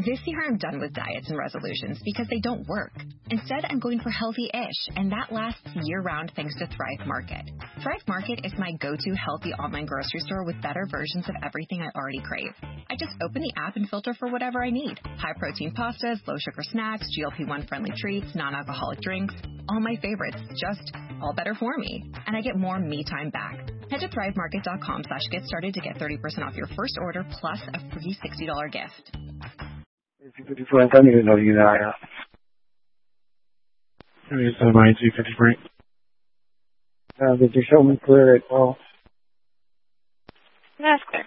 This year I'm done with diets and resolutions because they don't work. Instead, I'm going for healthy-ish, and that lasts year-round thanks to Thrive Market. Thrive Market is my go-to healthy online grocery store with better versions of everything I already crave. I just open the app and filter for whatever I need. High-protein pastas, low-sugar snacks, GLP-1 friendly treats, non-alcoholic drinks, all my favorites, just all better for me. And I get more me time back. Head to thrivemarket.com/get started to get 30% off your first order plus a free $60 gift. $250 Frank, I need to know you now. It's my $250 Frank. Did you show me clear at all? That's clear.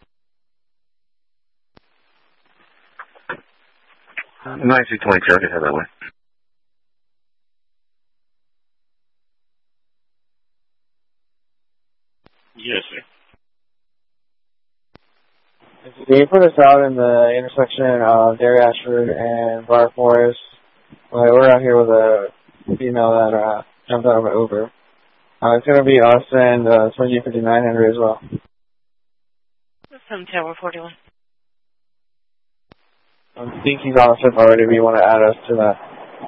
Nice 22, I'll get that way. Yes, sir. Can you put us out in the intersection of Dairy Ashford and Briar Forest? We're out here with a female that jumped out of an Uber. It's going to be us and 2859 Henry as well. From Tower 41. I think he's on the trip already, but you want to add us to that.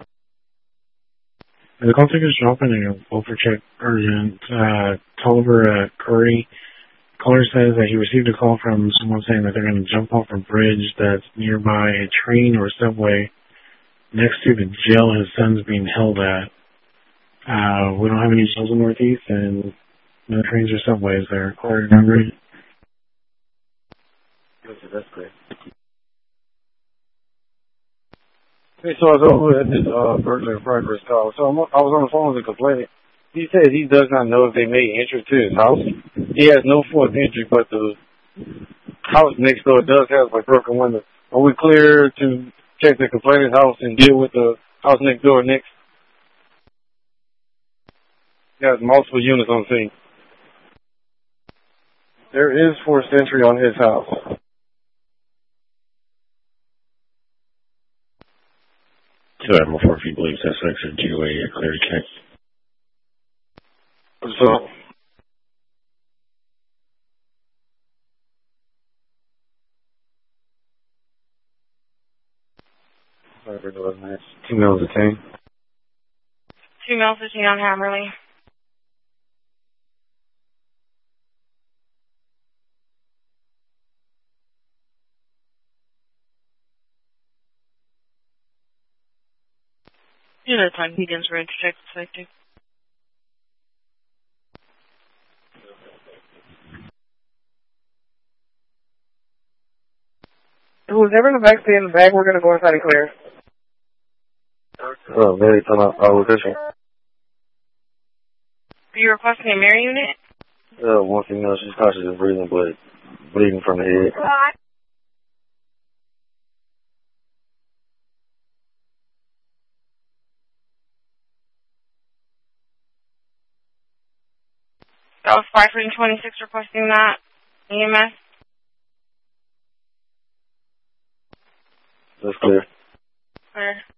The call ticket's dropping a welfare check urgent. Tolliver Curry. Caller says that he received a call from someone saying that they're going to jump off a bridge that's nearby a train or subway next to the jail his son's being held at. We don't have any jails in Northeast and no trains or subways there. Caller, remember? That's great. Hey, so I was over at this Berkeley Progress call. So I was on the phone with a complainant. He says he does not know if they made entry to his house. He has no forced entry, but the house next door does have like broken windows. Are we clear to check the complainant's house and deal with the house next door next? He has multiple units on scene. There is forced entry on his house. So Admiral 4, if you believe suspects are due a clear check. So, Nice. 2 mils a team. 2 mils 15 on Hammerly. You know the time begins for intercheck suspected. Whoever in the back stay in the bag, we're going to go inside and clear. Oh, very come out. Location. Are you requesting a mirror unit? One female, she's conscious of breathing, but bleeding from the head. That was 526 requesting that. EMS? That's clear. Clear.